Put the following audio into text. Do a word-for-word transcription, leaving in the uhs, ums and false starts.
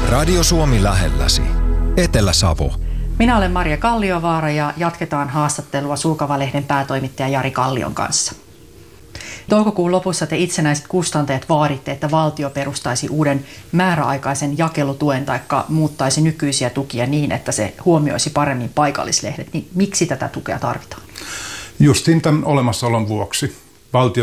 Radio Suomi lähelläsi. Etelä-Savo. Minä olen Maria Kalliovaara ja jatketaan haastattelua Sulkava-lehden päätoimittaja Jari Kallion kanssa. Toukokuun lopussa te itsenäiset kustantajat vaaditte, että valtio perustaisi uuden määräaikaisen jakelutuen tai muuttaisi nykyisiä tukia niin, että se huomioisi paremmin paikallislehdet. Niin miksi tätä tukea tarvitaan? Justiin tämän olemassaolon vuoksi. Valtio